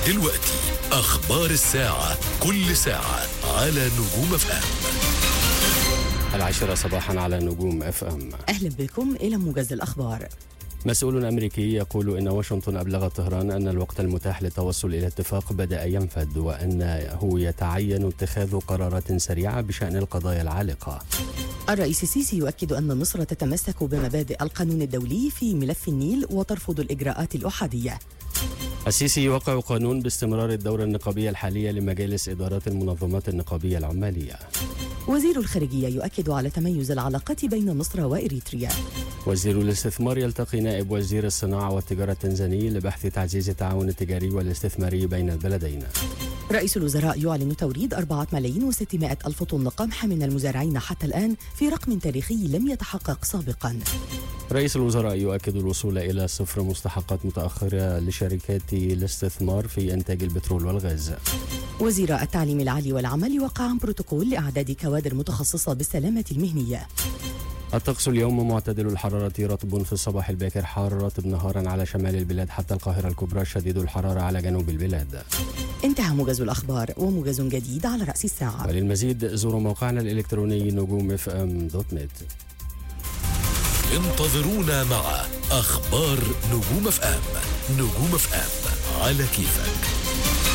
دلوقتي أخبار الساعة، كل ساعة على نجوم اف ام. 10 صباحا على نجوم اف ام. أهلا بكم إلى موجز الأخبار. مسؤول أمريكي يقول إن واشنطن أبلغت طهران أن الوقت المتاح للتوصل إلى اتفاق بدأ ينفد، وأنه يتعين اتخاذ قرارات سريعة بشأن القضايا العالقة. الرئيس السيسي يؤكد أن مصر تتمسك بمبادئ القانون الدولي في ملف النيل وترفض الإجراءات الأحادية. السيسي يوقع قانون باستمرار الدورة النقابية الحالية لمجالس إدارات المنظمات النقابية العمالية. وزير الخارجية يؤكد على تميز العلاقات بين مصر وإريتريا. وزير الاستثمار يلتقي نائب وزير الصناعة والتجارة التنزاني لبحث تعزيز التعاون التجاري والاستثماري بين البلدين. رئيس الوزراء يعلن توريد 4,600,000 طن قمح من المزارعين حتى الآن في رقم تاريخي لم يتحقق سابقا. رئيس الوزراء يؤكد الوصول إلى صفر مستحقات متأخرة لشركات الاستثمار في إنتاج البترول والغاز. وزير التعليم العالي والعمل يوقع بروتوكول لإعداد كوادر متخصصة بالسلامة المهنية. الطقس اليوم معتدل الحرارة، رطب في الصباح الباكر، حار رطب نهارا على شمال البلاد حتى القاهرة الكبرى، شديد الحرارة على جنوب البلاد. انتهى موجز الأخبار، وموجز جديد على رأس الساعة. وللمزيد زوروا موقعنا الإلكتروني نجومfm.net. انتظرونا مع أخبار نجوم اف ام. نجوم اف ام على كيفك.